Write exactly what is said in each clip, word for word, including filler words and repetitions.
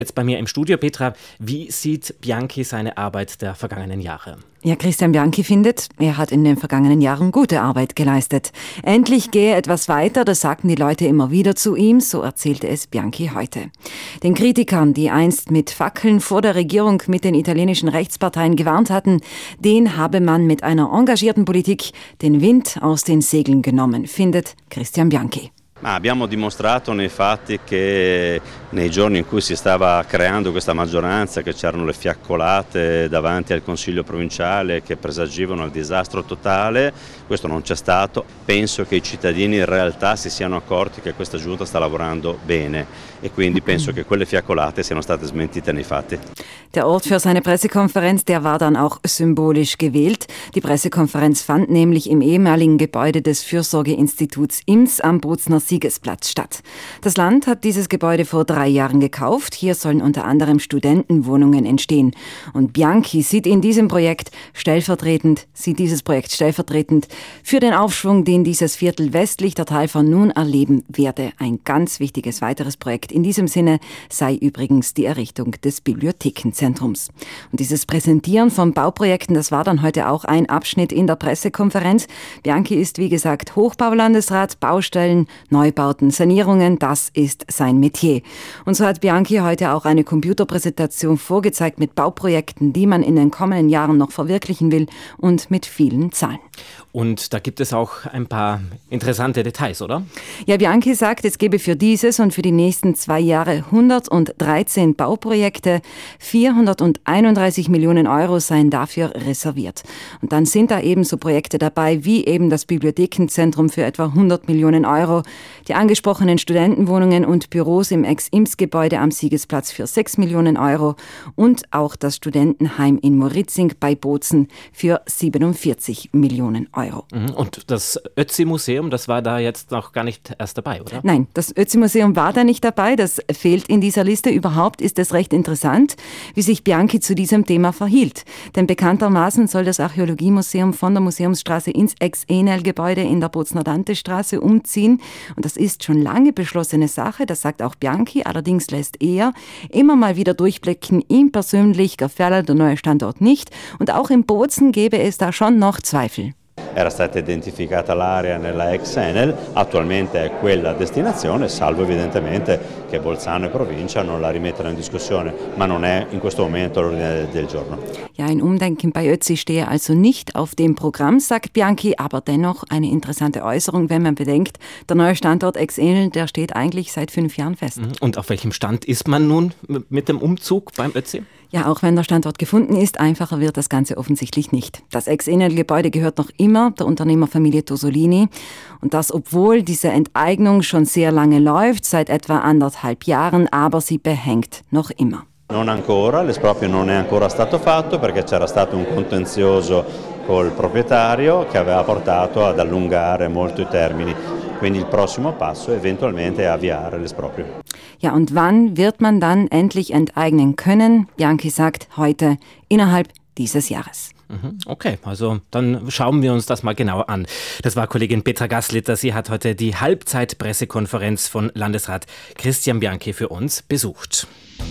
Jetzt bei mir im Studio, Petra, wie sieht Bianchi seine Arbeit der vergangenen Jahre? Ja, Christian Bianchi findet, er hat in den vergangenen Jahren gute Arbeit geleistet. Endlich gehe etwas weiter, das sagten die Leute immer wieder zu ihm, so erzählte es Bianchi heute. Den Kritikern, die einst mit Fackeln vor der Regierung mit den italienischen Rechtsparteien gewarnt hatten, den habe man mit einer engagierten Politik den Wind aus den Segeln genommen, findet Christian Bianchi. Ma abbiamo dimostrato nei fatti che nei giorni in cui si stava creando questa maggioranza, che c'erano le fiaccolate davanti al Consiglio provinciale che presagivano il disastro totale, questo non c'è stato. Penso che i cittadini in realtà si siano accorti che questa giunta sta lavorando bene e quindi penso che quelle fiaccolate siano state smentite nei fatti. Der Ort für seine Pressekonferenz, der war dann auch symbolisch gewählt. Die Pressekonferenz fand nämlich im ehemaligen Gebäude des Fürsorgeinstituts I M S am Bozner Siegesplatz statt. Das Land hat dieses Gebäude vor drei Jahren gekauft. Hier sollen unter anderem Studentenwohnungen entstehen. Und Bianchi sieht in diesem Projekt stellvertretend, sieht dieses Projekt stellvertretend für den Aufschwung, den dieses Viertel westlich der Talfer nun erleben werde. Ein ganz wichtiges weiteres Projekt in diesem Sinne sei übrigens die Errichtung des Bibliothekenzentrums. Und dieses Präsentieren von Bauprojekten, das war dann heute auch ein Abschnitt in der Pressekonferenz. Bianchi ist, wie gesagt, Hochbaulandesrat, Baustellen, Neubauten, Sanierungen, das ist sein Metier. Und so hat Bianchi heute auch eine Computerpräsentation vorgezeigt mit Bauprojekten, die man in den kommenden Jahren noch verwirklichen will und mit vielen Zahlen. Und da gibt es auch ein paar interessante Details, oder? Ja, Bianchi sagt, es gebe für dieses und für die nächsten zwei Jahre hundertdreizehn Bauprojekte, vierhunderteinunddreißig Millionen Euro seien dafür reserviert. Und dann sind da eben so Projekte dabei, wie eben das Bibliothekenzentrum für etwa hundert Millionen Euro, die angesprochenen Studentenwohnungen und Büros im Ex-I M S-Gebäude am Siegesplatz für sechs Millionen Euro und auch das Studentenheim in Moritzing bei Bozen für siebenundvierzig Millionen Euro. Und das Ötzi-Museum, das war da jetzt noch gar nicht erst dabei, oder? Nein, das Ötzi-Museum war da nicht dabei, das fehlt in dieser Liste. Überhaupt ist es recht interessant, wie sich Bianchi zu diesem Thema verhielt. Denn bekanntermaßen soll das Archäologiemuseum von der Museumsstraße ins Ex-Enel-Gebäude in der Bozner Dante-Straße umziehen. Und das ist schon lange beschlossene Sache, das sagt auch Bianchi. Allerdings lässt er immer mal wieder durchblicken, ihm persönlich gefährdet der neue Standort nicht. Und auch in Bozen gäbe es da schon noch Zweifel. Era stata identificata l'area nella ex Enel, attualmente è quella a destinazione, salvo evidentemente che Bolzano e provincia non la rimettano in discussione, ma non è in questo momento l'ordine del giorno. Ja, ein Umdenken bei Ötzi stehe also nicht auf dem Programm, sagt Bianchi, aber dennoch eine interessante Äußerung, wenn man bedenkt, der neue Standort Ex-Enel, der steht eigentlich seit fünf Jahren fest. Und auf welchem Stand ist man nun mit dem Umzug beim Ötzi? Ja, auch wenn der Standort gefunden ist, einfacher wird das Ganze offensichtlich nicht. Das Ex-Enel-Gebäude gehört noch immer der Unternehmerfamilie Tosolini. Und das, obwohl diese Enteignung schon sehr lange läuft, seit etwa anderthalb Jahren, aber sie behängt noch immer. Non ancora, l'esproprio non è ancora stato fatto perché c'era stato un contenzioso col proprietario che aveva portato ad allungare molto i termini. Quindi il prossimo passo eventualmente è avviare l'esproprio. Ja, und wann wird man dann endlich enteignen können? Bianchi sagt heute innerhalb dieses Jahres. Okay, also dann schauen wir uns das mal genauer an. Das war Kollegin Petra Gasslitter. Sie hat heute die Halbzeit-Pressekonferenz von Landesrat Christian Bianchi für uns besucht.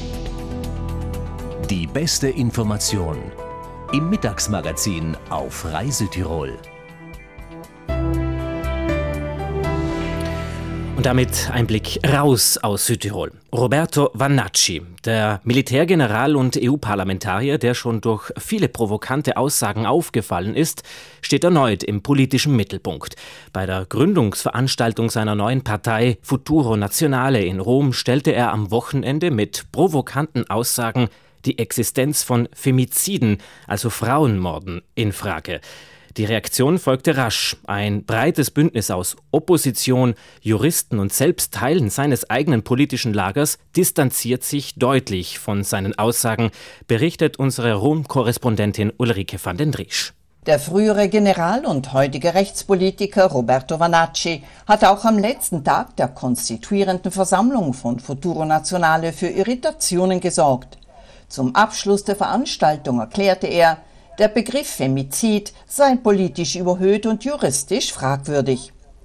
Die beste Information im Mittagsmagazin auf Reisetirol. Und damit ein Blick raus aus Südtirol. Roberto Vannacci, der Militärgeneral und E U-Parlamentarier, der schon durch viele provokante Aussagen aufgefallen ist, steht erneut im politischen Mittelpunkt. Bei der Gründungsveranstaltung seiner neuen Partei Futuro Nazionale in Rom stellte er am Wochenende mit provokanten Aussagen die Existenz von Femiziden, also Frauenmorden, in Frage. Die Reaktion folgte rasch. Ein breites Bündnis aus Opposition, Juristen und selbst Teilen seines eigenen politischen Lagers distanziert sich deutlich von seinen Aussagen, berichtet unsere Rom-Korrespondentin Ulrike van den Driesch. Der frühere General und heutige Rechtspolitiker Roberto Vannacci hat auch am letzten Tag der konstituierenden Versammlung von Futuro Nazionale für Irritationen gesorgt. Zum Abschluss der Veranstaltung erklärte er, der Begriff Femizid sei politisch überhöht und juristisch fragwürdig.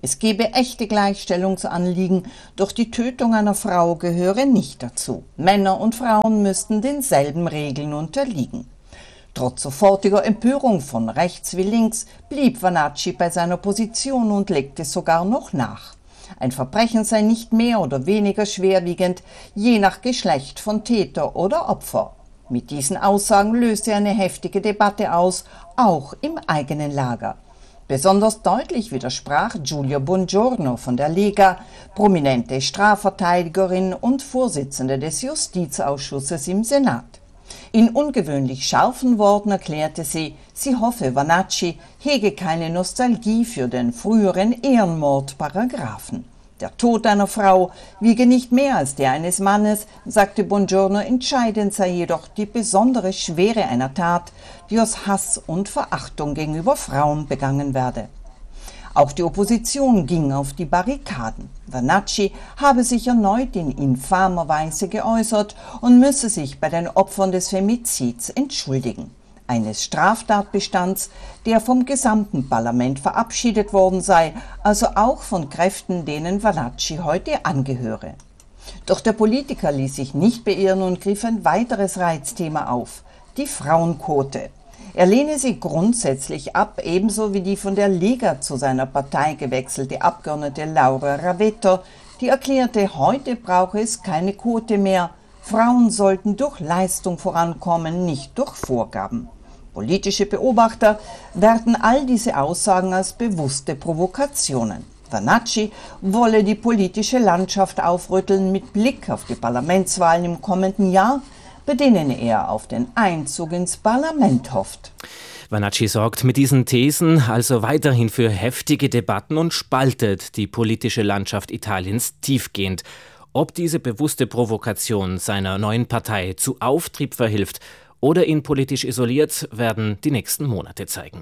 Es gebe echte Gleichstellungsanliegen, doch die Tötung einer Frau gehöre nicht dazu. Männer und Frauen müssten denselben Regeln unterliegen. Trotz sofortiger Empörung von rechts wie links blieb Vannaci bei seiner Position und legte sogar noch nach. Ein Verbrechen sei nicht mehr oder weniger schwerwiegend, je nach Geschlecht von Täter oder Opfer. Mit diesen Aussagen löste er eine heftige Debatte aus, auch im eigenen Lager. Besonders deutlich widersprach Giulia Bongiorno von der Lega, prominente Strafverteidigerin und Vorsitzende des Justizausschusses im Senat. In ungewöhnlich scharfen Worten erklärte sie, sie hoffe, Vannaci hege keine Nostalgie für den früheren Ehrenmordparagraphen. Der Tod einer Frau wiege nicht mehr als der eines Mannes, sagte Bongiorno, entscheidend sei jedoch die besondere Schwere einer Tat, die aus Hass und Verachtung gegenüber Frauen begangen werde. Auch die Opposition ging auf die Barrikaden. Vannaci habe sich erneut in infamer Weise geäußert und müsse sich bei den Opfern des Femizids entschuldigen. Eines Straftatbestands, der vom gesamten Parlament verabschiedet worden sei, also auch von Kräften, denen Vannaci heute angehöre. Doch der Politiker ließ sich nicht beirren und griff ein weiteres Reizthema auf, die Frauenquote. Er lehne sie grundsätzlich ab, ebenso wie die von der Lega zu seiner Partei gewechselte Abgeordnete Laura Ravetto, die erklärte, heute brauche es keine Quote mehr. Frauen sollten durch Leistung vorankommen, nicht durch Vorgaben. Politische Beobachter werten all diese Aussagen als bewusste Provokationen. Vannaci wolle die politische Landschaft aufrütteln mit Blick auf die Parlamentswahlen im kommenden Jahr, bei denen er auf den Einzug ins Parlament hofft. Vannaci sorgt mit diesen Thesen also weiterhin für heftige Debatten und spaltet die politische Landschaft Italiens tiefgehend. Ob diese bewusste Provokation seiner neuen Partei zu Auftrieb verhilft oder ihn politisch isoliert, werden die nächsten Monate zeigen.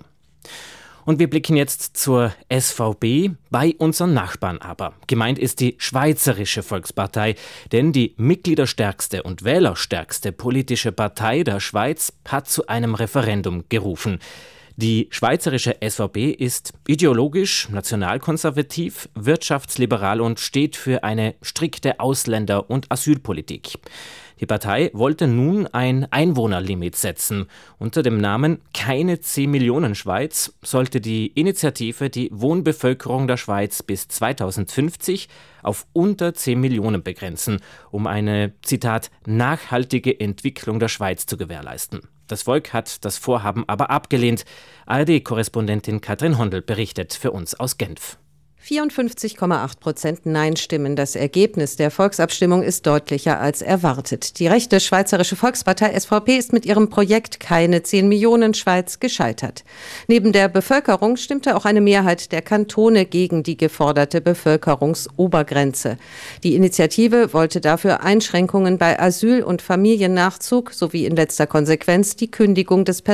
Und wir blicken jetzt zur S V B, bei unseren Nachbarn aber. Gemeint ist die Schweizerische Volkspartei, denn die mitgliederstärkste und wählerstärkste politische Partei der Schweiz hat zu einem Referendum gerufen. Die Schweizerische S V B ist ideologisch, nationalkonservativ, wirtschaftsliberal und steht für eine strikte Ausländer- und Asylpolitik. Die Partei wollte nun ein Einwohnerlimit setzen. Unter dem Namen Keine zehn Millionen Schweiz sollte die Initiative die Wohnbevölkerung der Schweiz bis zweitausendfünfzig auf unter zehn Millionen begrenzen, um eine, Zitat, nachhaltige Entwicklung der Schweiz zu gewährleisten. Das Volk hat das Vorhaben aber abgelehnt. A R D-Korrespondentin Katrin Hondel berichtet für uns aus Genf. vierundfünfzig Komma acht Prozent Nein-Stimmen. Das Ergebnis der Volksabstimmung ist deutlicher als erwartet. Die rechte Schweizerische Volkspartei S V P ist mit ihrem Projekt Keine zehn Millionen Schweiz gescheitert. Neben der Bevölkerung stimmte auch eine Mehrheit der Kantone gegen die geforderte Bevölkerungsobergrenze. Die Initiative wollte dafür Einschränkungen bei Asyl- und Familiennachzug sowie in letzter Konsequenz die Kündigung des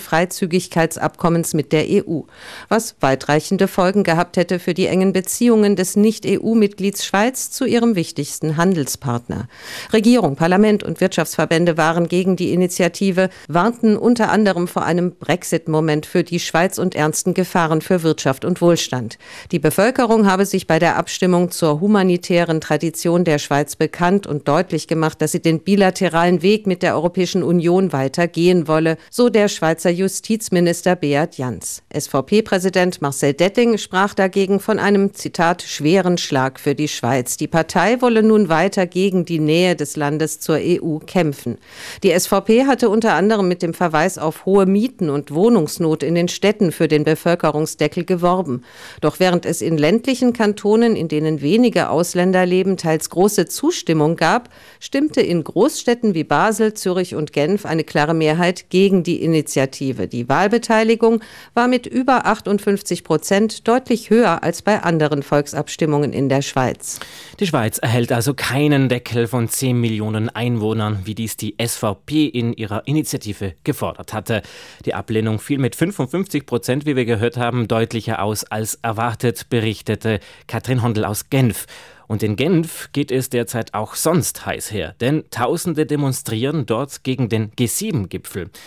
Personenfreizügigkeitsabkommens mit der E U, was weitreichende Folgen gehabt hätte für die engen Beziehungen des Nicht-E U-Mitglieds Schweiz zu ihrem wichtigsten Handelspartner. Regierung, Parlament und Wirtschaftsverbände waren gegen die Initiative, warnten unter anderem vor einem Brexit-Moment für die Schweiz und ernsten Gefahren für Wirtschaft und Wohlstand. Die Bevölkerung habe sich bei der Abstimmung zur humanitären Tradition der Schweiz bekannt und deutlich gemacht, dass sie den bilateralen Weg mit der Europäischen Union weitergehen wolle, so der Schweizer Justizminister Beat Jans. S V P-Präsident Marcel Detting sprach dagegen von einem einem, Zitat, schweren Schlag für die Schweiz. Die Partei wolle nun weiter gegen die Nähe des Landes zur E U kämpfen. Die S V P hatte unter anderem mit dem Verweis auf hohe Mieten und Wohnungsnot in den Städten für den Bevölkerungsdeckel geworben. Doch während es in ländlichen Kantonen, in denen wenige Ausländer leben, teils große Zustimmung gab, stimmte in Großstädten wie Basel, Zürich und Genf eine klare Mehrheit gegen die Initiative. Die Wahlbeteiligung war mit über achtundfünfzig Prozent deutlich höher als bei anderen Volksabstimmungen in der Schweiz. Die Schweiz erhält also keinen Deckel von zehn Millionen Einwohnern, wie dies die S V P in ihrer Initiative gefordert hatte. Die Ablehnung fiel mit fünfundfünfzig Prozent, wie wir gehört haben, deutlicher aus als erwartet, berichtete Katrin Hondel aus Genf. Und in Genf geht es derzeit auch sonst heiß her, denn Tausende demonstrieren dort gegen den G sieben Gipfel.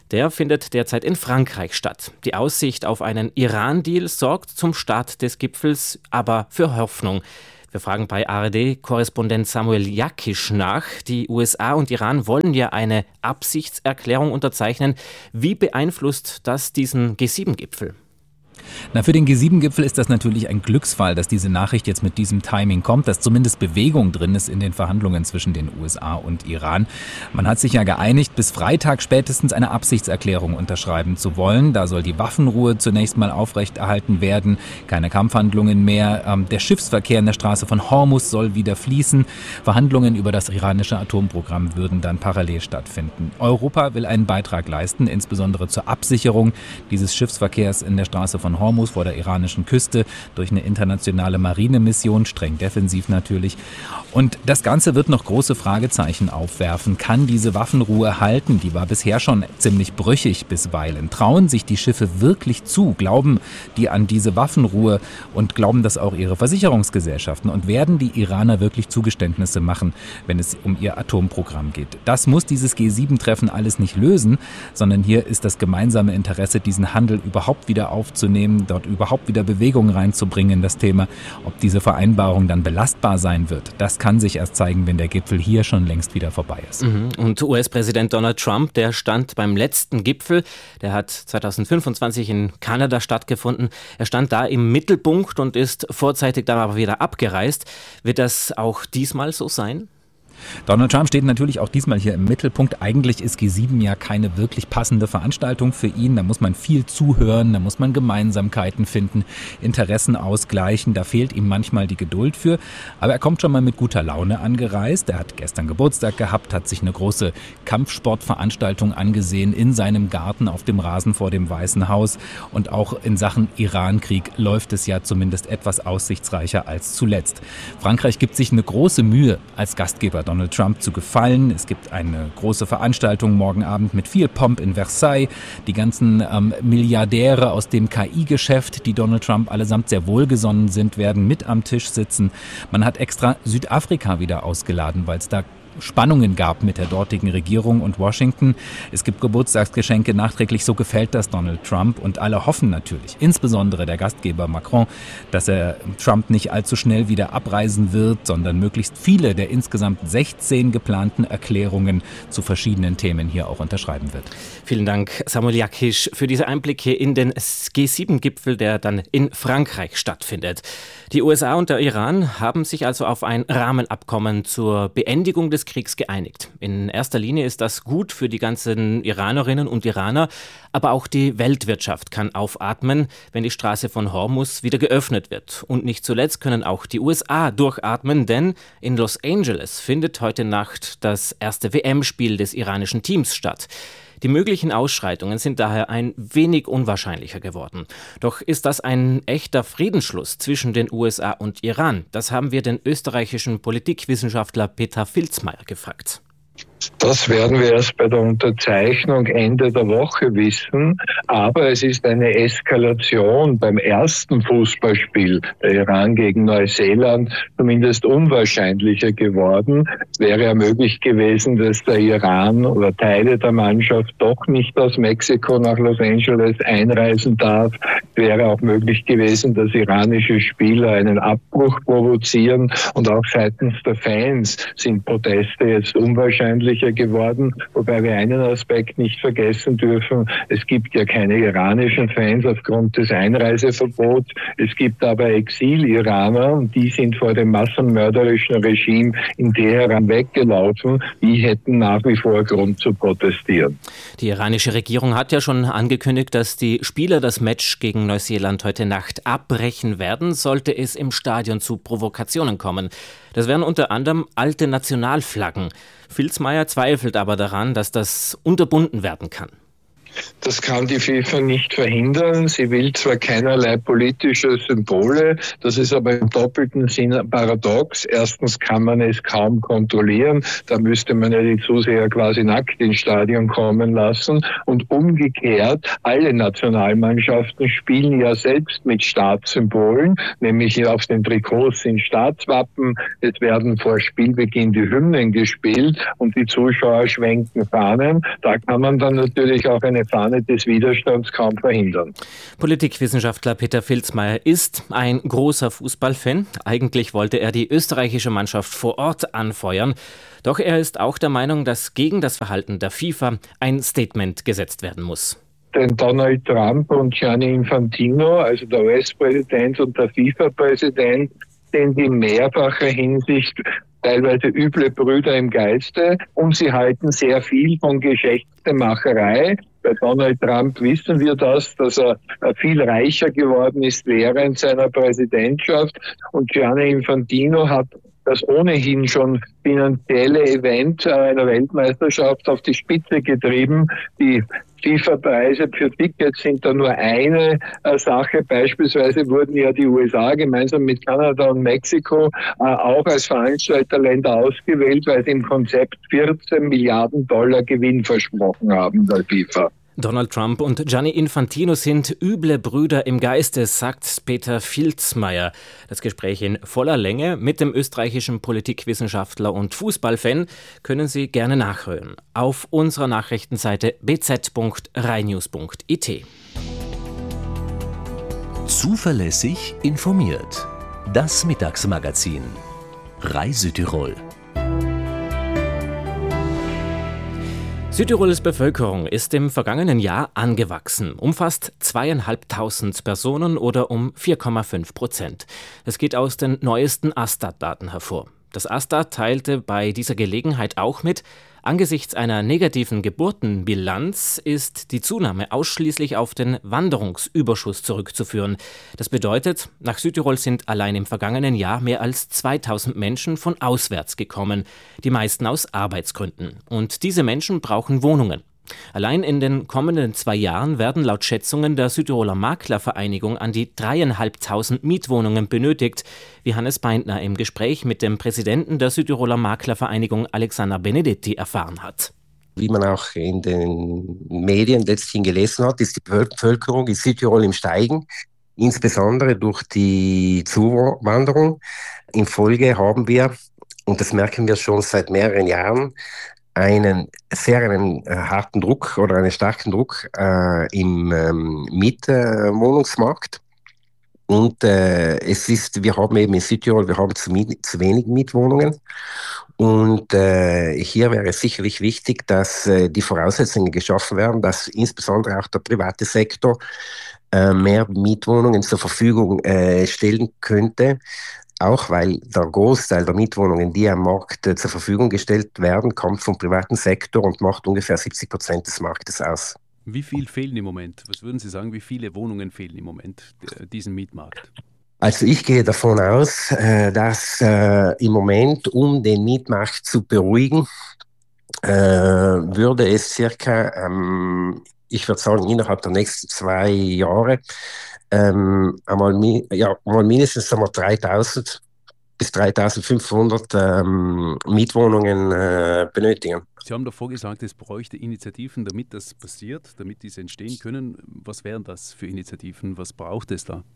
Der findet derzeit in Frankreich statt. Die Aussicht auf einen Iran-Deal sorgt zum Start des Gipfels aber für Hoffnung. Wir fragen bei A R D-Korrespondent Samuel Jakisch nach. Die U S A und Iran wollen ja eine Absichtserklärung unterzeichnen. Wie beeinflusst das diesen G sieben Gipfel? Na, für den G sieben Gipfel ist das natürlich ein Glücksfall, dass diese Nachricht jetzt mit diesem Timing kommt, dass zumindest Bewegung drin ist in den Verhandlungen zwischen den U S A und Iran. Man hat sich ja geeinigt, bis Freitag spätestens eine Absichtserklärung unterschreiben zu wollen. Da soll die Waffenruhe zunächst mal aufrechterhalten werden, keine Kampfhandlungen mehr. Der Schiffsverkehr in der Straße von Hormuz soll wieder fließen. Verhandlungen über das iranische Atomprogramm würden dann parallel stattfinden. Europa will einen Beitrag leisten, insbesondere zur Absicherung dieses Schiffsverkehrs in der Straße von Hormuz vor der iranischen Küste durch eine internationale Marinemission, streng defensiv natürlich. Und das Ganze wird noch große Fragezeichen aufwerfen. Kann diese Waffenruhe halten? Die war bisher schon ziemlich brüchig bisweilen. Trauen sich die Schiffe wirklich zu? Glauben die an diese Waffenruhe und glauben das auch ihre Versicherungsgesellschaften? Und werden die Iraner wirklich Zugeständnisse machen, wenn es um ihr Atomprogramm geht? Das muss dieses G sieben Treffen alles nicht lösen, sondern hier ist das gemeinsame Interesse, diesen Handel überhaupt wieder aufzunehmen, dort überhaupt wieder Bewegung reinzubringen in das Thema. Ob diese Vereinbarung dann belastbar sein wird, das kann sich erst zeigen, wenn der Gipfel hier schon längst wieder vorbei ist. Und U S-Präsident Donald Trump, der stand beim letzten Gipfel, der hat zwanzig fünfundzwanzig in Kanada stattgefunden. Er stand da im Mittelpunkt und ist vorzeitig dann aber wieder abgereist. Wird das auch diesmal so sein? Donald Trump steht natürlich auch diesmal hier im Mittelpunkt. Eigentlich ist G sieben ja keine wirklich passende Veranstaltung für ihn. Da muss man viel zuhören, da muss man Gemeinsamkeiten finden, Interessen ausgleichen. Da fehlt ihm manchmal die Geduld für. Aber er kommt schon mal mit guter Laune angereist. Er hat gestern Geburtstag gehabt, hat sich eine große Kampfsportveranstaltung angesehen in seinem Garten auf dem Rasen vor dem Weißen Haus. Und auch in Sachen Irankrieg läuft es ja zumindest etwas aussichtsreicher als zuletzt. Frankreich gibt sich eine große Mühe als Gastgeber Donald Trump zu gefallen. Es gibt eine große Veranstaltung morgen Abend mit viel Pomp in Versailles. Die ganzen ähm, Milliardäre aus dem K I-Geschäft, die Donald Trump allesamt sehr wohlgesonnen sind, werden mit am Tisch sitzen. Man hat extra Südafrika wieder ausgeladen, weil es da Spannungen gab mit der dortigen Regierung und Washington. Es gibt Geburtstagsgeschenke nachträglich, so gefällt das Donald Trump. Und alle hoffen natürlich, insbesondere der Gastgeber Macron, dass er Trump nicht allzu schnell wieder abreisen wird, sondern möglichst viele der insgesamt sechzehn geplanten Erklärungen zu verschiedenen Themen hier auch unterschreiben wird. Vielen Dank, Samuel Jakisch, für diese Einblicke in den G sieben Gipfel, der dann in Frankreich stattfindet. Die U S A und der Iran haben sich also auf ein Rahmenabkommen zur Beendigung des Kriegs geeinigt. In erster Linie ist das gut für die ganzen Iranerinnen und Iraner, aber auch die Weltwirtschaft kann aufatmen, wenn die Straße von Hormuz wieder geöffnet wird. Und nicht zuletzt können auch die U S A durchatmen, denn in Los Angeles findet heute Nacht das erste W M-Spiel des iranischen Teams statt. Die möglichen Ausschreitungen sind daher ein wenig unwahrscheinlicher geworden. Doch ist das ein echter Friedensschluss zwischen den U S A und Iran? Das haben wir den österreichischen Politikwissenschaftler Peter Filzmaier gefragt. Das werden wir erst bei der Unterzeichnung Ende der Woche wissen. Aber es ist eine Eskalation beim ersten Fußballspiel der Iran gegen Neuseeland zumindest unwahrscheinlicher geworden. Es wäre ja möglich gewesen, dass der Iran oder Teile der Mannschaft doch nicht aus Mexiko nach Los Angeles einreisen darf. Es wäre auch möglich gewesen, dass iranische Spieler einen Abbruch provozieren. Und auch seitens der Fans sind Proteste jetzt unwahrscheinlich geworden, wobei wir einen Aspekt nicht vergessen dürfen. Es gibt ja keine iranischen Fans aufgrund des Einreiseverbots. Es gibt aber Exil-Iraner und die sind vor dem massenmörderischen Regime in Teheran weggelaufen. Die hätten nach wie vor Grund zu protestieren. Die iranische Regierung hat ja schon angekündigt, dass die Spieler das Match gegen Neuseeland heute Nacht abbrechen werden, sollte es im Stadion zu Provokationen kommen. Das wären unter anderem alte Nationalflaggen. Filzmaier zweifelt aber daran, dass das unterbunden werden kann. Das kann die FIFA nicht verhindern. Sie will zwar keinerlei politische Symbole, das ist aber im doppelten Sinn paradox. Erstens kann man es kaum kontrollieren, da müsste man ja die Zuseher quasi nackt ins Stadion kommen lassen. Und umgekehrt, alle Nationalmannschaften spielen ja selbst mit Staatssymbolen, nämlich auf den Trikots sind Staatswappen, es werden vor Spielbeginn die Hymnen gespielt und die Zuschauer schwenken Fahnen. Da kann man dann natürlich auch eine Fahne des Widerstands kaum verhindern. Politikwissenschaftler Peter Filzmeier ist ein großer Fußballfan. Eigentlich wollte er die österreichische Mannschaft vor Ort anfeuern. Doch er ist auch der Meinung, dass gegen das Verhalten der FIFA ein Statement gesetzt werden muss. Denn Donald Trump und Gianni Infantino, also der U S-Präsident und der FIFA-Präsident, sind in mehrfacher Hinsicht teilweise üble Brüder im Geiste und sie halten sehr viel von Geschäftemacherei. Bei Donald Trump wissen wir das, dass er viel reicher geworden ist während seiner Präsidentschaft und Gianni Infantino hat das ohnehin schon finanzielle Event einer Weltmeisterschaft auf die Spitze getrieben. Die FIFA-Preise für Tickets sind da nur eine äh, Sache. Beispielsweise wurden ja die U S A gemeinsam mit Kanada und Mexiko äh, auch als Veranstalterländer ausgewählt, weil sie im Konzept vierzehn Milliarden Dollar Gewinn versprochen haben der FIFA. Donald Trump und Gianni Infantino sind üble Brüder im Geiste, sagt Peter Filzmeier. Das Gespräch in voller Länge mit dem österreichischen Politikwissenschaftler und Fußballfan können Sie gerne nachhören auf unserer Nachrichtenseite b z punkt rheinews punkt i t. Zuverlässig informiert. Das Mittagsmagazin. Reisetirol. Südtirols Bevölkerung ist im vergangenen Jahr angewachsen, um fast zweieinhalbtausend Personen oder um vier Komma fünf Prozent. Das geht aus den neuesten Astat-Daten hervor. Das Astat teilte bei dieser Gelegenheit auch mit, angesichts einer negativen Geburtenbilanz ist die Zunahme ausschließlich auf den Wanderungsüberschuss zurückzuführen. Das bedeutet, nach Südtirol sind allein im vergangenen Jahr mehr als zweitausend Menschen von auswärts gekommen, die meisten aus Arbeitsgründen. Und diese Menschen brauchen Wohnungen. Allein in den kommenden zwei Jahren werden laut Schätzungen der Südtiroler Maklervereinigung an die dreieinhalbtausend Mietwohnungen benötigt, wie Hannes Beintner im Gespräch mit dem Präsidenten der Südtiroler Maklervereinigung Alexander Benedetti erfahren hat. Wie man auch in den Medien letztlich gelesen hat, ist die Bevölkerung in Südtirol im Steigen, insbesondere durch die Zuwanderung. In Folge haben wir, und das merken wir schon seit mehreren Jahren, einen sehr einen, äh, harten Druck oder einen starken Druck äh, im ähm, Mietwohnungsmarkt. Und äh, es ist, wir haben eben in Südtirol, wir haben zu, zu wenig Mietwohnungen. Und äh, hier wäre es sicherlich wichtig, dass äh, die Voraussetzungen geschaffen werden, dass insbesondere auch der private Sektor äh, mehr Mietwohnungen zur Verfügung äh, stellen könnte. Auch weil der Großteil der Mietwohnungen, die am Markt äh, zur Verfügung gestellt werden, kommt vom privaten Sektor und macht ungefähr siebzig Prozent des Marktes aus. Wie viel fehlen im Moment? Was würden Sie sagen, wie viele Wohnungen fehlen im Moment äh, diesem Mietmarkt? Also ich gehe davon aus, äh, dass äh, im Moment, um den Mietmarkt zu beruhigen, äh, würde es circa, ähm, ich würde sagen, innerhalb der nächsten zwei Jahre Ähm, einmal, ja, mal mindestens einmal dreitausend bis dreitausendfünfhundert ähm, Mietwohnungen äh, benötigen. Sie haben davor gesagt, es bräuchte Initiativen, damit das passiert, damit diese entstehen können. Was wären das für Initiativen? Was braucht es da?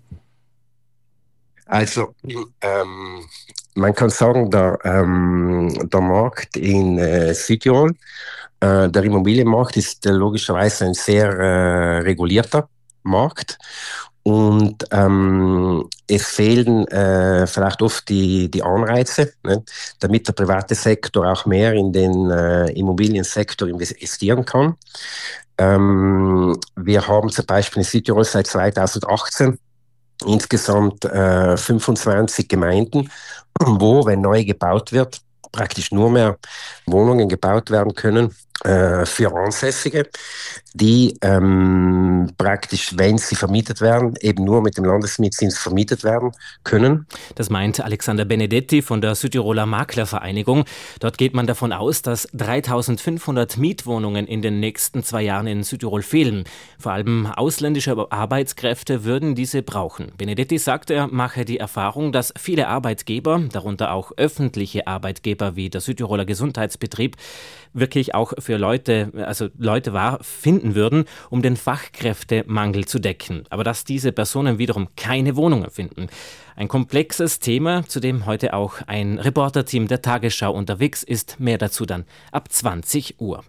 Also, ähm, man kann sagen, der, ähm, der Markt in äh, Südtirol, äh, der Immobilienmarkt ist äh, logischerweise ein sehr äh, regulierter Markt. Und ähm, es fehlen äh, vielleicht oft die, die Anreize, ne, damit der private Sektor auch mehr in den äh, Immobiliensektor investieren kann. Ähm, wir haben zum Beispiel in Südtirol seit zweitausendachtzehn insgesamt äh, fünfundzwanzig Gemeinden, wo, wenn neu gebaut wird, praktisch nur mehr Wohnungen gebaut werden können, äh, für Ansässige, die ähm, praktisch, wenn sie vermietet werden, eben nur mit dem Landesmietzins vermietet werden können. Das meint Alexander Benedetti von der Südtiroler Maklervereinigung. Dort geht man davon aus, dass dreitausendfünfhundert Mietwohnungen in den nächsten zwei Jahren in Südtirol fehlen. Vor allem ausländische Arbeitskräfte würden diese brauchen. Benedetti sagt, er mache die Erfahrung, dass viele Arbeitgeber, darunter auch öffentliche Arbeitgeber wie der Südtiroler Gesundheitsbetrieb, wirklich auch für Leute, also Leute wahr finden würden, um den Fachkräftemangel zu decken. Aber dass diese Personen wiederum keine Wohnungen finden. Ein komplexes Thema, zu dem heute auch ein Reporterteam der Tagesschau unterwegs ist. Mehr dazu dann ab zwanzig Uhr.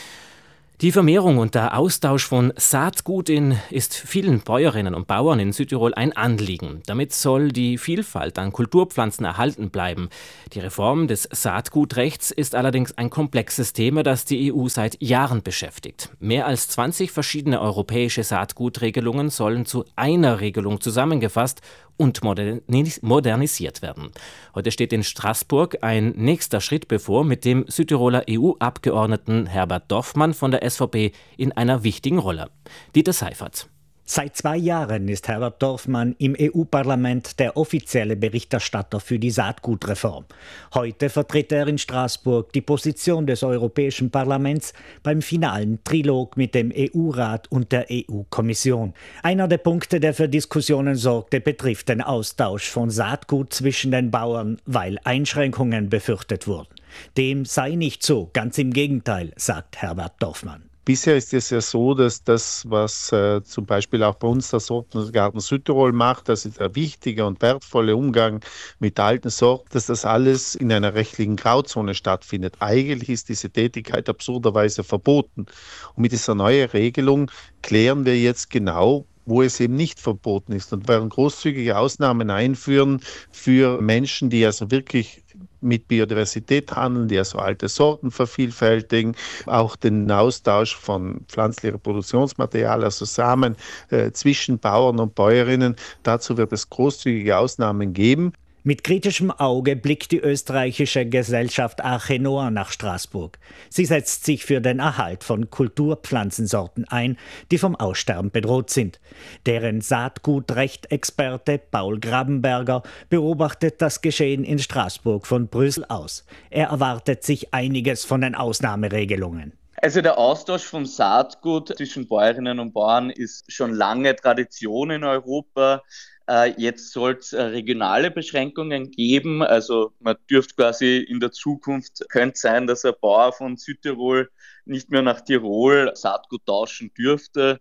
Die Vermehrung und der Austausch von Saatgut in, ist vielen Bäuerinnen und Bauern in Südtirol ein Anliegen. Damit soll die Vielfalt an Kulturpflanzen erhalten bleiben. Die Reform des Saatgutrechts ist allerdings ein komplexes Thema, das die E U seit Jahren beschäftigt. Mehr als zwanzig verschiedene europäische Saatgutregelungen sollen zu einer Regelung zusammengefasst und modernisiert werden. Heute steht in Straßburg ein nächster Schritt bevor, mit dem Südtiroler E U-Abgeordneten Herbert Dorfmann von der S V P in einer wichtigen Rolle. Dieter Seifert. Seit zwei Jahren ist Herbert Dorfmann im E U-Parlament der offizielle Berichterstatter für die Saatgutreform. Heute vertritt er in Straßburg die Position des Europäischen Parlaments beim finalen Trilog mit dem E U-Rat und der E U-Kommission. Einer der Punkte, der für Diskussionen sorgte, betrifft den Austausch von Saatgut zwischen den Bauern, weil Einschränkungen befürchtet wurden. Dem sei nicht so, ganz im Gegenteil, sagt Herbert Dorfmann. Bisher ist es ja so, dass das, was äh, zum Beispiel auch bei uns der Sortengarten Südtirol macht, also der wichtige und wertvolle Umgang mit alten Sorten, dass das alles in einer rechtlichen Grauzone stattfindet. Eigentlich ist diese Tätigkeit absurderweise verboten. Und mit dieser neuen Regelung klären wir jetzt genau, wo es eben nicht verboten ist, und werden großzügige Ausnahmen einführen für Menschen, die also wirklich mit Biodiversität handeln, die also alte Sorten vervielfältigen, auch den Austausch von pflanzlichem Reproduktionsmaterial, also Samen, äh, zwischen Bauern und Bäuerinnen. Dazu wird es großzügige Ausnahmen geben. Mit kritischem Auge blickt die österreichische Gesellschaft Arche Noah nach Straßburg. Sie setzt sich für den Erhalt von Kulturpflanzensorten ein, die vom Aussterben bedroht sind. Deren Saatgutrecht-Experte Paul Grabenberger beobachtet das Geschehen in Straßburg von Brüssel aus. Er erwartet sich einiges von den Ausnahmeregelungen. Also der Austausch vom Saatgut zwischen Bäuerinnen und Bauern ist schon lange Tradition in Europa. Jetzt soll es regionale Beschränkungen geben. Also man dürfte quasi in der Zukunft, könnte sein, dass ein Bauer von Südtirol nicht mehr nach Tirol Saatgut tauschen dürfte.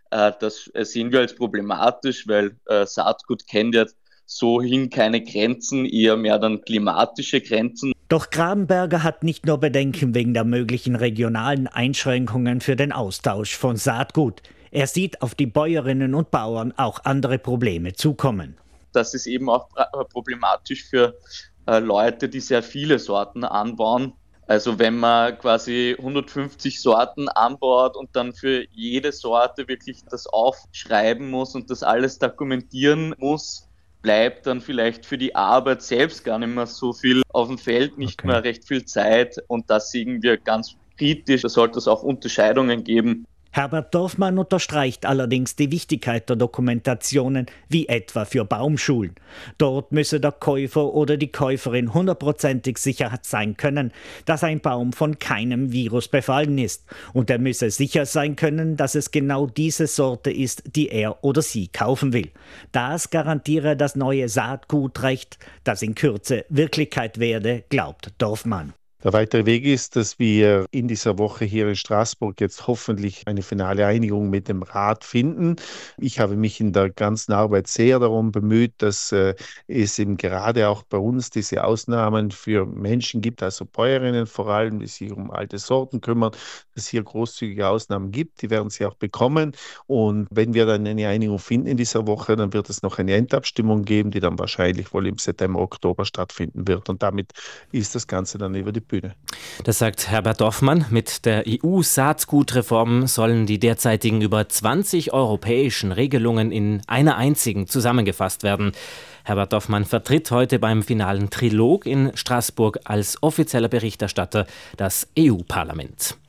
Das sehen wir als problematisch, weil Saatgut kennt ja so hin keine Grenzen, eher mehr dann klimatische Grenzen. Doch Grabenberger hat nicht nur Bedenken wegen der möglichen regionalen Einschränkungen für den Austausch von Saatgut. Er sieht auf die Bäuerinnen und Bauern auch andere Probleme zukommen. Das ist eben auch problematisch für äh, Leute, die sehr viele Sorten anbauen. Also wenn man quasi hundertfünfzig Sorten anbaut und dann für jede Sorte wirklich das aufschreiben muss und das alles dokumentieren muss, bleibt dann vielleicht für die Arbeit selbst gar nicht mehr so viel auf dem Feld, nicht okay. mehr recht viel Zeit, und das sehen wir ganz kritisch. Da sollte es auch Unterscheidungen geben. Herbert Dorfmann unterstreicht allerdings die Wichtigkeit der Dokumentationen, wie etwa für Baumschulen. Dort müsse der Käufer oder die Käuferin hundertprozentig sicher sein können, dass ein Baum von keinem Virus befallen ist. Und er müsse sicher sein können, dass es genau diese Sorte ist, die er oder sie kaufen will. Das garantiere das neue Saatgutrecht, das in Kürze Wirklichkeit werde, glaubt Dorfmann. Der weitere Weg ist, dass wir in dieser Woche hier in Straßburg jetzt hoffentlich eine finale Einigung mit dem Rat finden. Ich habe mich in der ganzen Arbeit sehr darum bemüht, dass äh, es eben gerade auch bei uns diese Ausnahmen für Menschen gibt, also Bäuerinnen vor allem, die sich um alte Sorten kümmern, dass es hier großzügige Ausnahmen gibt. Die werden sie auch bekommen. Und wenn wir dann eine Einigung finden in dieser Woche, dann wird es noch eine Endabstimmung geben, die dann wahrscheinlich wohl im September, Oktober stattfinden wird. Und damit ist das Ganze dann über die Bühne. Das sagt Herbert Dorfmann. Mit der E U-Saatgutreform sollen die derzeitigen über zwanzig europäischen Regelungen in einer einzigen zusammengefasst werden. Herbert Dorfmann vertritt heute beim finalen Trilog in Straßburg als offizieller Berichterstatter das E U-Parlament.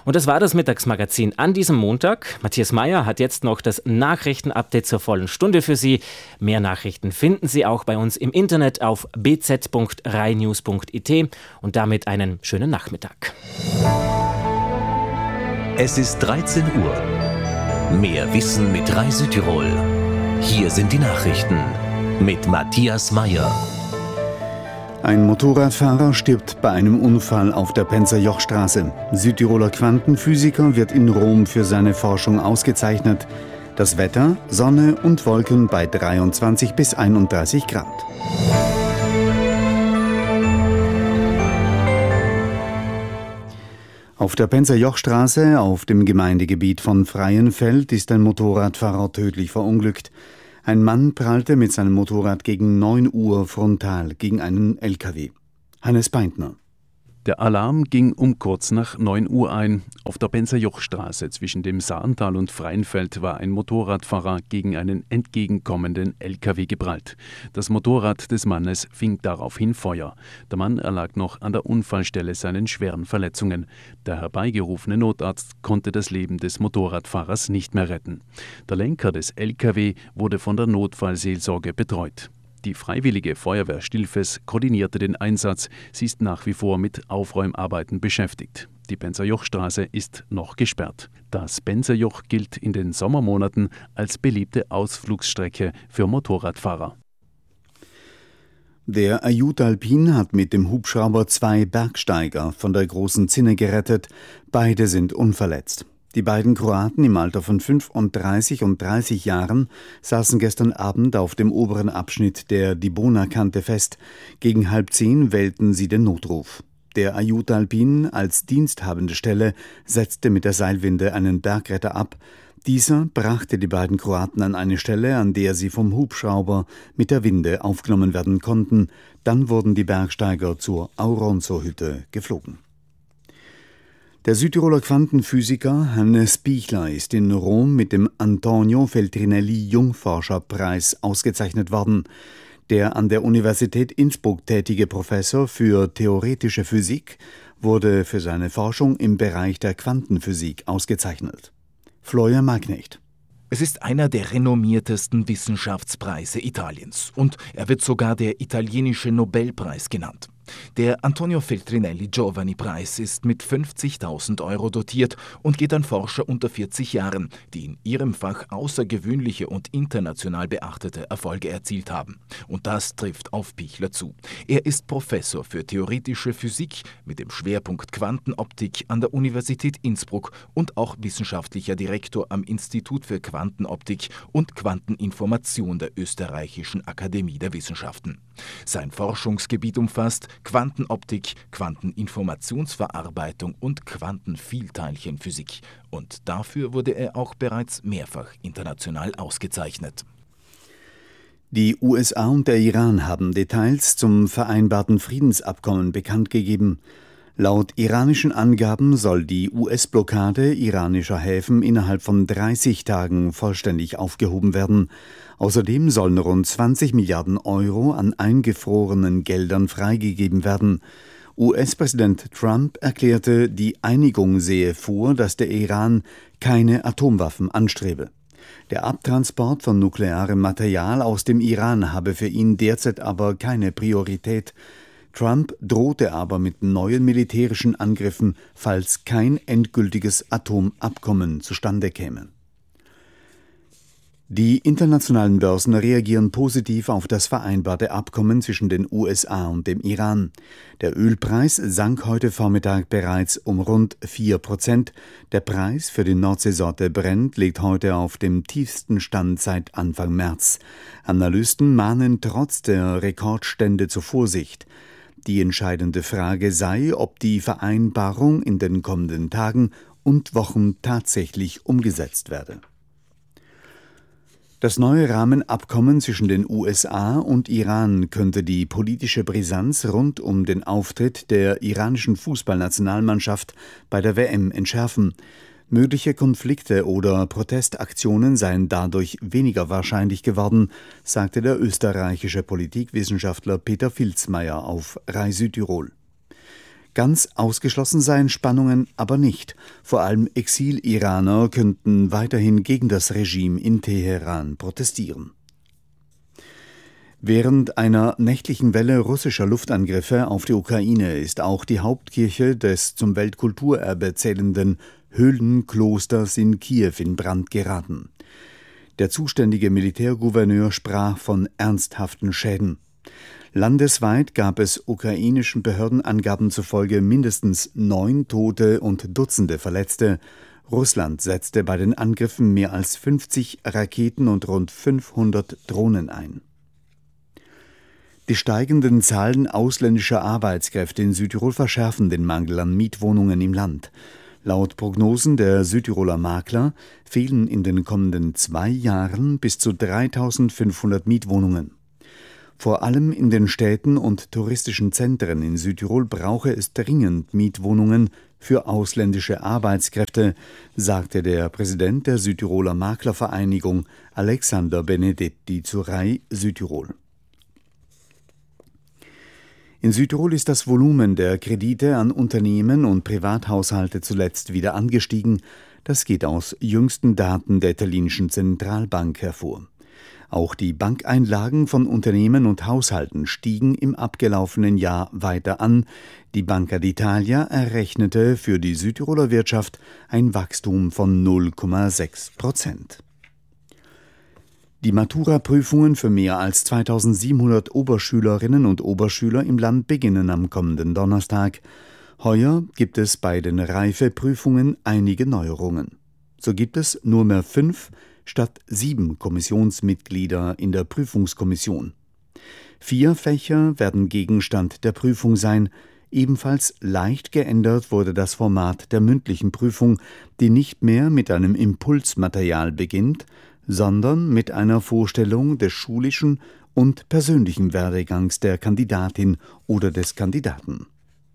Und das war das Mittagsmagazin an diesem Montag. Matthias Meyer hat jetzt noch das Nachrichtenupdate zur vollen Stunde für Sie. Mehr Nachrichten finden Sie auch bei uns im Internet auf b z punkt rainews punkt i t und damit einen schönen Nachmittag. Es ist dreizehn Uhr. Mehr Wissen mit Rai Südtirol. Hier sind die Nachrichten mit Matthias Meyer. Ein Motorradfahrer stirbt bei einem Unfall auf der Penzer-Joch-Straße. Südtiroler Quantenphysiker wird in Rom für seine Forschung ausgezeichnet. Das Wetter, Sonne und Wolken bei dreiundzwanzig bis einunddreißig Grad. Auf der Penzer-Joch-Straße auf dem Gemeindegebiet von Freienfeld ist ein Motorradfahrer tödlich verunglückt. Ein Mann prallte mit seinem Motorrad gegen neun Uhr frontal gegen einen L K W. Hannes Beintner. Der Alarm ging um kurz nach neun Uhr ein. Auf der Penzer-Joch-Straße zwischen dem Saantal und Freienfeld war ein Motorradfahrer gegen einen entgegenkommenden L K W geprallt. Das Motorrad des Mannes fing daraufhin Feuer. Der Mann erlag noch an der Unfallstelle seinen schweren Verletzungen. Der herbeigerufene Notarzt konnte das Leben des Motorradfahrers nicht mehr retten. Der Lenker des L K W wurde von der Notfallseelsorge betreut. Die Freiwillige Feuerwehr Stilfes koordinierte den Einsatz. Sie ist nach wie vor mit Aufräumarbeiten beschäftigt. Die Penzer-Joch-Straße ist noch gesperrt. Das Penzer-Joch gilt in den Sommermonaten als beliebte Ausflugsstrecke für Motorradfahrer. Der Ayout Alpin hat mit dem Hubschrauber zwei Bergsteiger von der Großen Zinne gerettet. Beide sind unverletzt. Die beiden Kroaten im Alter von fünfunddreißig und dreißig Jahren saßen gestern Abend auf dem oberen Abschnitt der Dibona-Kante fest. Gegen halb zehn wählten sie den Notruf. Der Ayout Alpin als diensthabende Stelle setzte mit der Seilwinde einen Bergretter ab. Dieser brachte die beiden Kroaten an eine Stelle, an der sie vom Hubschrauber mit der Winde aufgenommen werden konnten. Dann wurden die Bergsteiger zur Auronzo-Hütte geflogen. Der Südtiroler Quantenphysiker Hannes Pichler ist in Rom mit dem Antonio Feltrinelli Jungforscherpreis ausgezeichnet worden. Der an der Universität Innsbruck tätige Professor für theoretische Physik wurde für seine Forschung im Bereich der Quantenphysik ausgezeichnet. Florian Magnecht. Es ist einer der renommiertesten Wissenschaftspreise Italiens und er wird sogar der italienische Nobelpreis genannt. Der Antonio Feltrinelli Giovani-Preis ist mit fünfzigtausend Euro dotiert und geht an Forscher unter vierzig Jahren, die in ihrem Fach außergewöhnliche und international beachtete Erfolge erzielt haben. Und das trifft auf Pichler zu. Er ist Professor für theoretische Physik mit dem Schwerpunkt Quantenoptik an der Universität Innsbruck und auch wissenschaftlicher Direktor am Institut für Quantenoptik und Quanteninformation der Österreichischen Akademie der Wissenschaften. Sein Forschungsgebiet umfasst Quantenoptik, Quanteninformationsverarbeitung und Quantenvielteilchenphysik. Und dafür wurde er auch bereits mehrfach international ausgezeichnet. Die U S A und der Iran haben Details zum vereinbarten Friedensabkommen bekannt gegeben. Laut iranischen Angaben soll die U S-Blockade iranischer Häfen innerhalb von dreißig Tagen vollständig aufgehoben werden. Außerdem sollen rund zwanzig Milliarden Euro an eingefrorenen Geldern freigegeben werden. U S-Präsident Trump erklärte, die Einigung sehe vor, dass der Iran keine Atomwaffen anstrebe. Der Abtransport von nuklearem Material aus dem Iran habe für ihn derzeit aber keine Priorität. Trump drohte aber mit neuen militärischen Angriffen, falls kein endgültiges Atomabkommen zustande käme. Die internationalen Börsen reagieren positiv auf das vereinbarte Abkommen zwischen den U S A und dem Iran. Der Ölpreis sank heute Vormittag bereits um rund vier Prozent. Der Preis für die Nordseesorte Brent liegt heute auf dem tiefsten Stand seit Anfang März. Analysten mahnen trotz der Rekordstände zur Vorsicht. Die entscheidende Frage sei, ob die Vereinbarung in den kommenden Tagen und Wochen tatsächlich umgesetzt werde. Das neue Rahmenabkommen zwischen den U S A und Iran könnte die politische Brisanz rund um den Auftritt der iranischen Fußballnationalmannschaft bei der W M entschärfen. Mögliche Konflikte oder Protestaktionen seien dadurch weniger wahrscheinlich geworden, sagte der österreichische Politikwissenschaftler Peter Filzmeier auf Rai Südtirol. Ganz ausgeschlossen seien Spannungen aber nicht. Vor allem Exil-Iraner könnten weiterhin gegen das Regime in Teheran protestieren. Während einer nächtlichen Welle russischer Luftangriffe auf die Ukraine ist auch die Hauptkirche des zum Weltkulturerbe zählenden Höhlenklosters in Kiew in Brand geraten. Der zuständige Militärgouverneur sprach von ernsthaften Schäden. Landesweit gab es ukrainischen Behördenangaben zufolge mindestens neun Tote und Dutzende Verletzte. Russland setzte bei den Angriffen mehr als fünfzig Raketen und rund fünfhundert Drohnen ein. Die steigenden Zahlen ausländischer Arbeitskräfte in Südtirol verschärfen den Mangel an Mietwohnungen im Land. Laut Prognosen der Südtiroler Makler fehlen in den kommenden zwei Jahren bis zu dreitausendfünfhundert Mietwohnungen. Vor allem in den Städten und touristischen Zentren in Südtirol brauche es dringend Mietwohnungen für ausländische Arbeitskräfte, sagte der Präsident der Südtiroler Maklervereinigung Alexander Benedetti zu Rai Südtirol. In Südtirol ist das Volumen der Kredite an Unternehmen und Privathaushalte zuletzt wieder angestiegen. Das geht aus jüngsten Daten der italienischen Zentralbank hervor. Auch die Bankeinlagen von Unternehmen und Haushalten stiegen im abgelaufenen Jahr weiter an. Die Banca d'Italia errechnete für die Südtiroler Wirtschaft ein Wachstum von null Komma sechs Prozent. Die Matura-Prüfungen für mehr als zweitausendsiebenhundert Oberschülerinnen und Oberschüler im Land beginnen am kommenden Donnerstag. Heuer gibt es bei den Reifeprüfungen einige Neuerungen. So gibt es nur mehr fünf statt sieben Kommissionsmitglieder in der Prüfungskommission. Vier Fächer werden Gegenstand der Prüfung sein. Ebenfalls leicht geändert wurde das Format der mündlichen Prüfung, die nicht mehr mit einem Impulsmaterial beginnt, sondern mit einer Vorstellung des schulischen und persönlichen Werdegangs der Kandidatin oder des Kandidaten.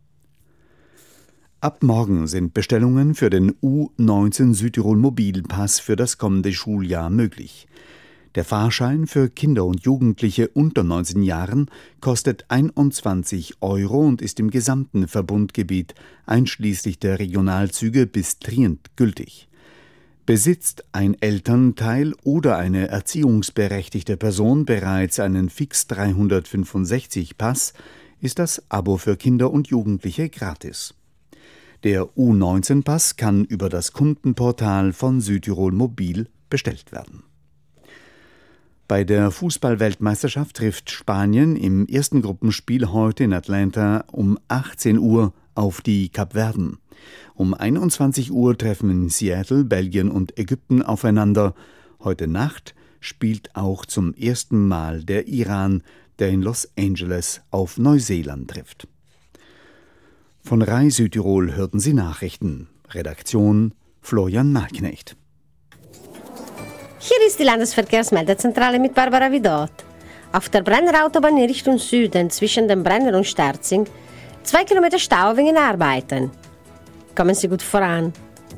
Ab morgen sind Bestellungen für den U neunzehn Südtirol Mobilpass für das kommende Schuljahr möglich. Der Fahrschein für Kinder und Jugendliche unter neunzehn Jahren kostet einundzwanzig Euro und ist im gesamten Verbundgebiet einschließlich der Regionalzüge bis Trient gültig. Besitzt ein Elternteil oder eine erziehungsberechtigte Person bereits einen Fix dreihundertfünfundsechzig Pass, ist das Abo für Kinder und Jugendliche gratis. Der U neunzehn Pass kann über das Kundenportal von Südtirol Mobil bestellt werden. Bei der Fußball-Weltmeisterschaft trifft Spanien im ersten Gruppenspiel heute in Atlanta um achtzehn Uhr auf die Kapverden. Um einundzwanzig Uhr treffen in Seattle Belgien und Ägypten aufeinander. Heute Nacht spielt auch zum ersten Mal der Iran, der in Los Angeles auf Neuseeland trifft. Von Rai Südtirol hörten Sie Nachrichten. Redaktion Florian Malknecht. Hier ist die Landesverkehrsmeldezentrale mit Barbara Vidot. Auf der Brenner Autobahn in Richtung Süden zwischen dem Brenner und Sterzing zwei Kilometer Stau wegen Arbeiten. Kommen Sie gut voran.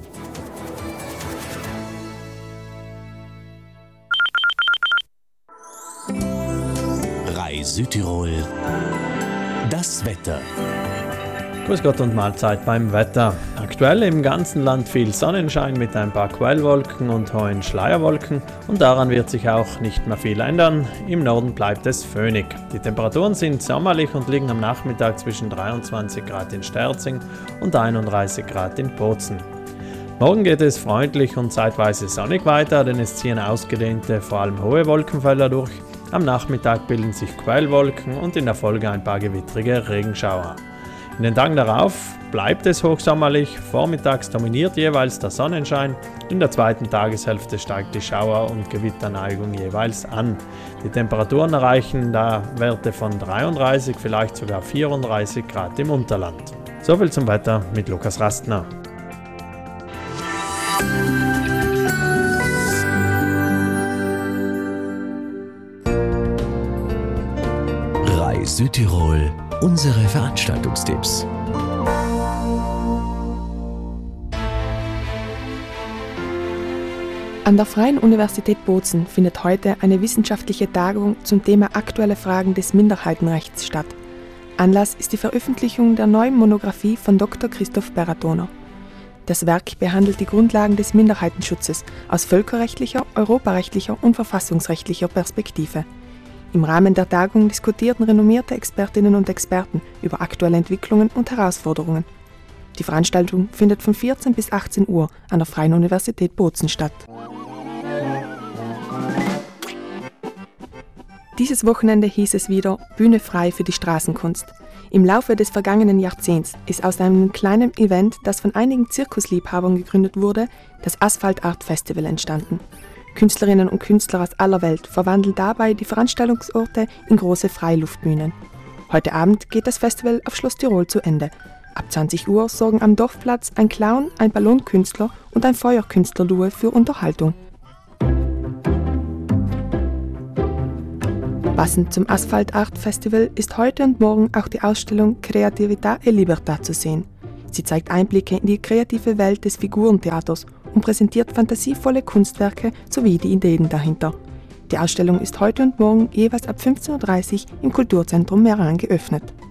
Rai Südtirol. Das Wetter. Grüß Gott und Mahlzeit beim Wetter. Aktuell im ganzen Land viel Sonnenschein mit ein paar Quellwolken und hohen Schleierwolken und daran wird sich auch nicht mehr viel ändern. Im Norden bleibt es föhnig. Die Temperaturen sind sommerlich und liegen am Nachmittag zwischen dreiundzwanzig Grad in Sterzing und einunddreißig Grad in Bozen. Morgen geht es freundlich und zeitweise sonnig weiter, denn es ziehen ausgedehnte, vor allem hohe Wolkenfelder durch. Am Nachmittag bilden sich Quellwolken und in der Folge ein paar gewittrige Regenschauer. In den Tagen darauf bleibt es hochsommerlich, vormittags dominiert jeweils der Sonnenschein, in der zweiten Tageshälfte steigt die Schauer- und Gewitterneigung jeweils an. Die Temperaturen erreichen da Werte von dreiunddreißig, vielleicht sogar vierunddreißig Grad im Unterland. Soviel zum Wetter mit Lukas Rastner. Rai Südtirol. Unsere Veranstaltungstipps. An der Freien Universität Bozen findet heute eine wissenschaftliche Tagung zum Thema aktuelle Fragen des Minderheitenrechts statt. Anlass ist die Veröffentlichung der neuen Monographie von Doktor Christoph Beratoner. Das Werk behandelt die Grundlagen des Minderheitenschutzes aus völkerrechtlicher, europarechtlicher und verfassungsrechtlicher Perspektive. Im Rahmen der Tagung diskutierten renommierte Expertinnen und Experten über aktuelle Entwicklungen und Herausforderungen. Die Veranstaltung findet von vierzehn bis achtzehn Uhr an der Freien Universität Bozen statt. Dieses Wochenende hieß es wieder Bühne frei für die Straßenkunst. Im Laufe des vergangenen Jahrzehnts ist aus einem kleinen Event, das von einigen Zirkusliebhabern gegründet wurde, das Asphalt Art Festival entstanden. Künstlerinnen und Künstler aus aller Welt verwandeln dabei die Veranstaltungsorte in große Freiluftbühnen. Heute Abend geht das Festival auf Schloss Tirol zu Ende. Ab zwanzig Uhr sorgen am Dorfplatz ein Clown, ein Ballonkünstler und ein Feuerkünstlerduo für Unterhaltung. Passend zum Asphalt Art Festival ist heute und morgen auch die Ausstellung Creatività e Libertà zu sehen. Sie zeigt Einblicke in die kreative Welt des Figurentheaters und präsentiert fantasievolle Kunstwerke sowie die Ideen dahinter. Die Ausstellung ist heute und morgen jeweils ab fünfzehn Uhr dreißig im Kulturzentrum Meran geöffnet.